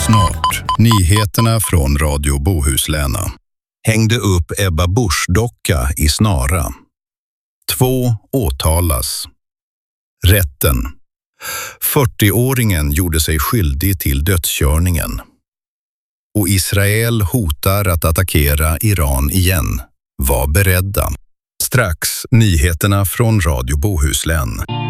Snart, nyheterna från Radio Bohuslän. Hängde upp Ebba Busch-docka i Snara. 2 åtalas. Rätten. 40-åringen gjorde sig skyldig till dödskörningen. Och Israel hotar att attackera Iran igen. Var beredda. Strax nyheterna från Radio Bohuslän.